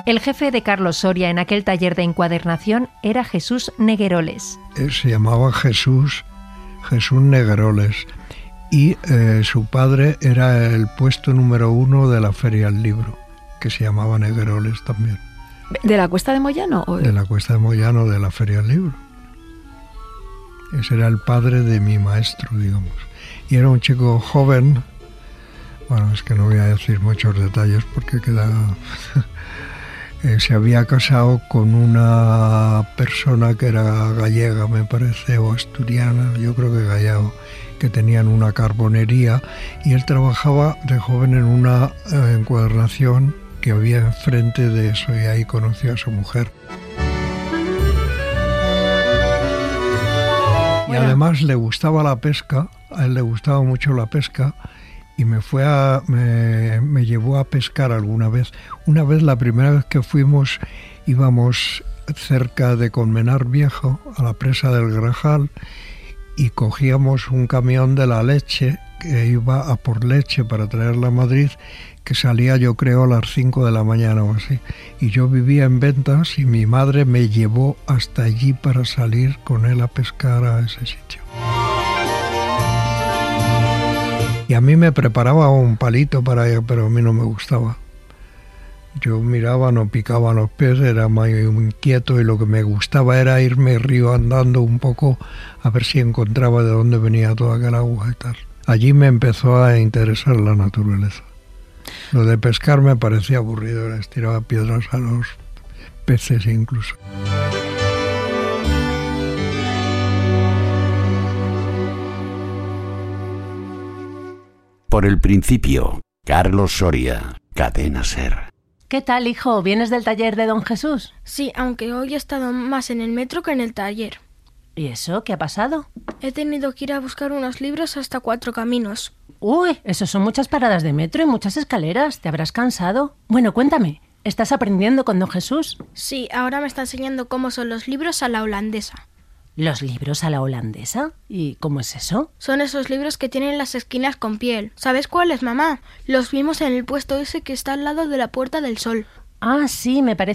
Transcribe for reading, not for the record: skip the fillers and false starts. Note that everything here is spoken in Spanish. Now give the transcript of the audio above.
El jefe de Carlos Soria en aquel taller de encuadernación era Jesús Negueroles. Se llamaba Jesús Negueroles y su padre era el puesto número 1 de la Feria del Libro, que se llamaba Negueroles también. ¿De la Cuesta de Moyano? ¿O? De la Cuesta de Moyano, de la Feria del Libro. Ese era el padre de mi maestro, digamos. Y era un chico joven. Bueno, es que no voy a decir muchos detalles porque queda... se había casado con una persona que era gallega, me parece, o asturiana, yo creo que gallego, que tenían una carbonería, y él trabajaba de joven en una encuadernación que había enfrente de eso, y ahí conoció a su mujer. Y además le gustaba la pesca, a él le gustaba mucho la pesca, y me llevó a pescar alguna vez. Una vez, la primera vez que fuimos, íbamos cerca de Colmenar Viejo, a la presa del Grajal, y cogíamos un camión de la leche, que iba a por leche para traerla a Madrid, que salía yo creo a las 5 de la mañana o así. Y yo vivía en Ventas y mi madre me llevó hasta allí para salir con él a pescar a ese sitio. Y a mí me preparaba un palito para ella, pero a mí no me gustaba. Yo miraba, no picaba los pies, era muy inquieto, y lo que me gustaba era irme río andando un poco a ver si encontraba de dónde venía toda aquel agua y tal. Allí me empezó a interesar la naturaleza. Lo de pescar me parecía aburrido, les tiraba piedras a los peces incluso. Por el principio, Carlos Soria, Cadena SER. ¿Qué tal, hijo? ¿Vienes del taller de don Jesús? Sí, aunque hoy he estado más en el metro que en el taller. ¿Y eso? ¿Qué ha pasado? He tenido que ir a buscar unos libros hasta 4 caminos. Uy, eso son muchas paradas de metro y muchas escaleras. ¿Te habrás cansado? Bueno, cuéntame, ¿estás aprendiendo con don Jesús? Sí, ahora me está enseñando cómo son los libros a la holandesa. ¿Los libros a la holandesa? ¿Y cómo es eso? Son esos libros que tienen las esquinas con piel. ¿Sabes cuáles, mamá? Los vimos en el puesto ese que está al lado de la Puerta del Sol. Ah, sí, me parece